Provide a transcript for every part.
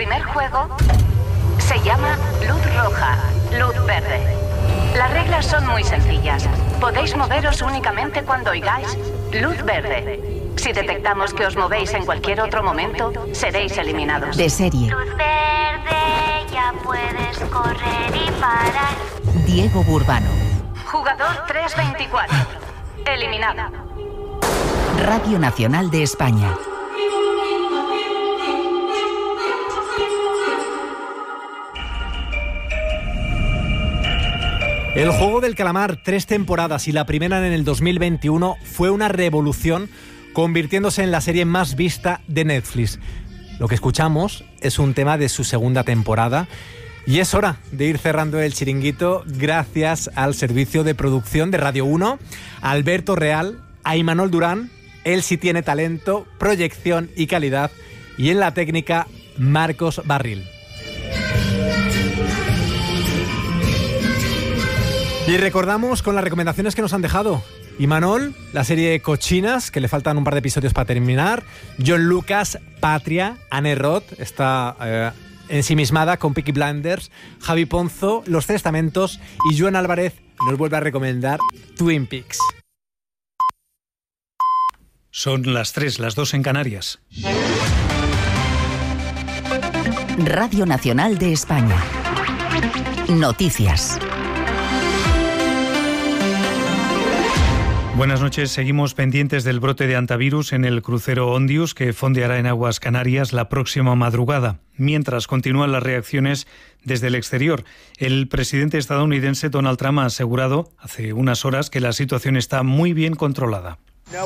primer juego se llama luz roja, luz verde. Las reglas son muy sencillas. Podéis moveros únicamente cuando oigáis luz verde. Si detectamos que os movéis en cualquier otro momento, seréis eliminados. De serie. Luz verde, ya puedes correr y parar. Diego Burbano. Jugador 324. Eliminado. Radio Nacional de España. El Juego del Calamar, 3 temporadas y la primera en el 2021, fue una revolución, convirtiéndose en la serie más vista de Netflix. Lo que escuchamos es un tema de su segunda temporada y es hora de ir cerrando el chiringuito gracias al servicio de producción de Radio 1, a Alberto Real, a Imanol Durán, él sí tiene talento, proyección y calidad, y en la técnica, Marcos Barril. Y recordamos con las recomendaciones que nos han dejado. Imanol, la serie Cochinas, que le faltan un par de episodios para terminar. John Lucas, Patria. Anne Roth está ensimismada con Peaky Blinders. Javi Ponzo, Los Testamentos. Y Joan Álvarez nos vuelve a recomendar Twin Peaks. Son las 3, las 2 en Canarias. Radio Nacional de España. Noticias. Buenas noches. Seguimos pendientes del brote de antivirus en el crucero Ondius, que fondeará en aguas Canarias la próxima madrugada. Mientras continúan las reacciones desde el exterior. El presidente estadounidense Donald Trump ha asegurado hace unas horas que la situación está muy bien controlada.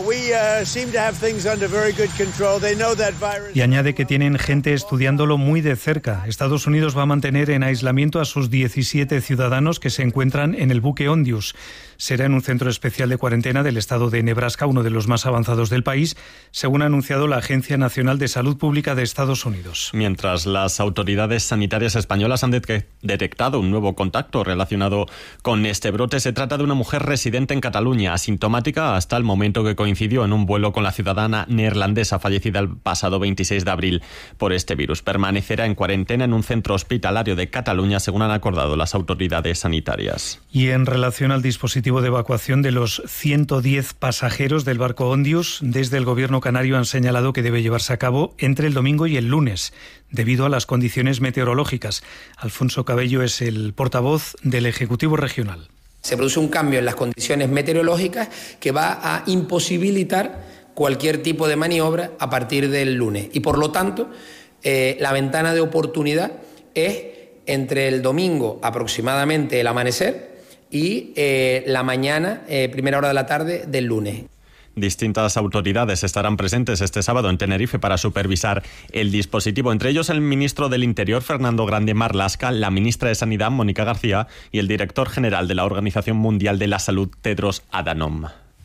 Y añade que tienen gente estudiándolo muy de cerca. Estados Unidos va a mantener en aislamiento a sus 17 ciudadanos que se encuentran en el buque Ondius. Será en un centro especial de cuarentena del estado de Nebraska, uno de los más avanzados del país, según ha anunciado la Agencia Nacional de Salud Pública de Estados Unidos. Mientras las autoridades sanitarias españolas han detectado un nuevo contacto relacionado con este brote, se trata de una mujer residente en Cataluña, asintomática hasta el momento que coincidió en un vuelo con la ciudadana neerlandesa fallecida el pasado 26 de abril por este virus. Permanecerá en cuarentena en un centro hospitalario de Cataluña, según han acordado las autoridades sanitarias. Y en relación al dispositivo de evacuación de los 110 pasajeros del barco Ondius, desde el gobierno canario han señalado que debe llevarse a cabo entre el domingo y el lunes, debido a las condiciones meteorológicas. Alfonso Cabello es el portavoz del Ejecutivo Regional. Se produce un cambio en las condiciones meteorológicas que va a imposibilitar cualquier tipo de maniobra a partir del lunes. Y por lo tanto, la ventana de oportunidad es entre el domingo aproximadamente el amanecer y la mañana, primera hora de la tarde del lunes. Distintas autoridades estarán presentes este sábado en Tenerife para supervisar el dispositivo, entre ellos el ministro del Interior, Fernando Grande Marlaska, la ministra de Sanidad, Mónica García, y el director general de la Organización Mundial de la Salud, Tedros Adhanom.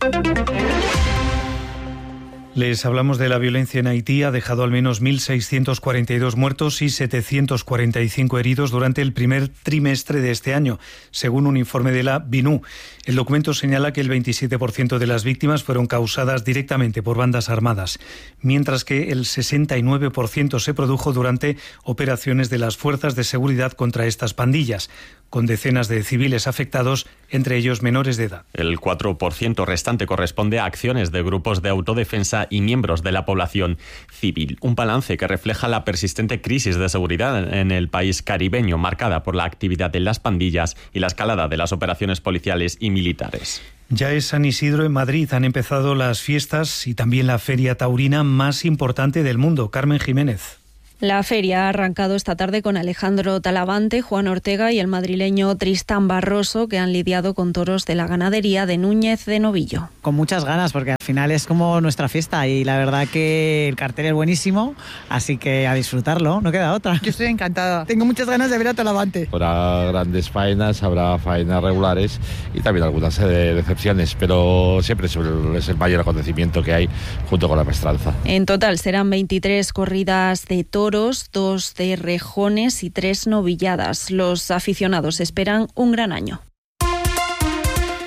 Les hablamos de la violencia en Haití. Ha dejado al menos 1.642 muertos y 745 heridos durante el primer trimestre de este año, según un informe de la BINU. El documento señala que el 27% de las víctimas fueron causadas directamente por bandas armadas, mientras que el 69% se produjo durante operaciones de las fuerzas de seguridad contra estas pandillas, con decenas de civiles afectados, entre ellos menores de edad. El 4% restante corresponde a acciones de grupos de autodefensa y miembros de la población civil. Un balance que refleja la persistente crisis de seguridad en el país caribeño, marcada por la actividad de las pandillas y la escalada de las operaciones policiales y militares. Ya es San Isidro en Madrid. Han empezado las fiestas y también la feria taurina más importante del mundo. Carmen Jiménez. La feria ha arrancado esta tarde con Alejandro Talavante, Juan Ortega y el madrileño Tristán Barroso, que han lidiado con toros de la ganadería de Núñez de Novillo. Con muchas ganas, porque al final es como nuestra fiesta y la verdad que el cartel es buenísimo, así que a disfrutarlo, no queda otra. Yo estoy encantada, tengo muchas ganas de ver a Talavante. Habrá grandes faenas, habrá faenas regulares y también algunas decepciones, pero siempre es el mayor acontecimiento que hay junto con la maestranza. En total serán 23 corridas de toros, 2 de rejones y 3 novilladas. Los aficionados esperan un gran año.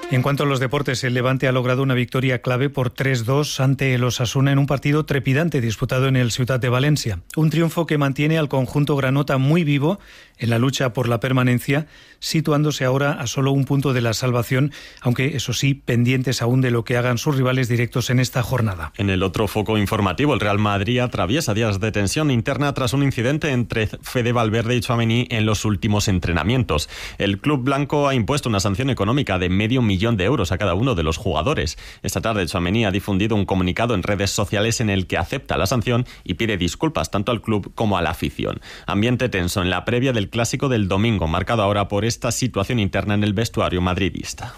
En cuanto a los deportes, el Levante ha logrado una victoria clave por 3-2 ante el Osasuna en un partido trepidante disputado en el Ciutat de Valencia. Un triunfo que mantiene al conjunto granota muy vivo en la lucha por la permanencia, situándose ahora a solo un punto de la salvación, aunque eso sí, pendientes aún de lo que hagan sus rivales directos en esta jornada. En el otro foco informativo, el Real Madrid atraviesa días de tensión interna tras un incidente entre Fede Valverde y Tchouaméni en los últimos entrenamientos. El club blanco ha impuesto una sanción económica de €500.000 a cada uno de los jugadores. Esta tarde Tchouaméni ha difundido un comunicado en redes sociales en el que acepta la sanción y pide disculpas tanto al club como a la afición. Ambiente tenso en la previa del clásico del domingo, marcado ahora por esta situación interna en el vestuario madridista.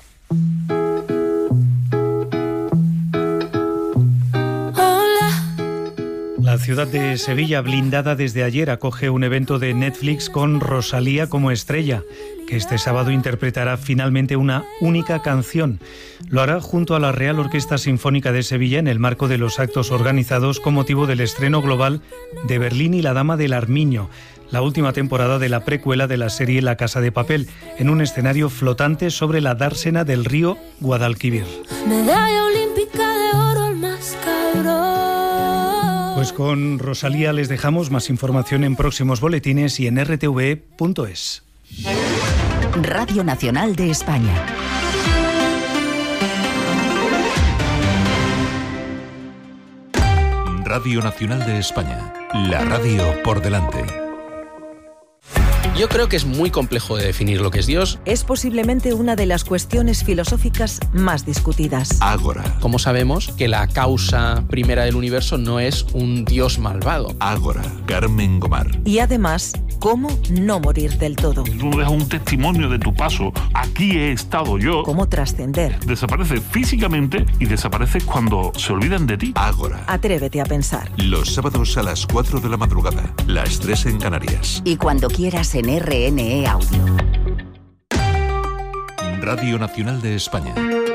La ciudad de Sevilla, blindada desde ayer, acoge un evento de Netflix con Rosalía como estrella, que este sábado interpretará finalmente una única canción. Lo hará junto a la Real Orquesta Sinfónica de Sevilla en el marco de los actos organizados con motivo del estreno global de Berlín y la Dama del Armiño, la última temporada de la precuela de la serie La Casa de Papel, en un escenario flotante sobre la dársena del río Guadalquivir. Medalla olímpica de oro al más cabrón. Pues con Rosalía les dejamos. Más información en próximos boletines y en rtv.es. Radio Nacional de España. Radio Nacional de España. La radio por delante. Yo creo que es muy complejo de definir lo que es Dios. Es posiblemente una de las cuestiones filosóficas más discutidas. Ágora. Como sabemos que la causa primera del universo no es un Dios malvado. Ágora. Carmen Gomar. Y además, ¿cómo no morir del todo? Tú dejas un testimonio de tu paso. Aquí he estado yo. ¿Cómo trascender? Desaparece físicamente y desaparece cuando se olvidan de ti. Ágora. Atrévete a pensar. Los sábados a las 4 de la madrugada. Las 3 en Canarias. Y cuando quieras en RNE Audio. Radio Nacional de España.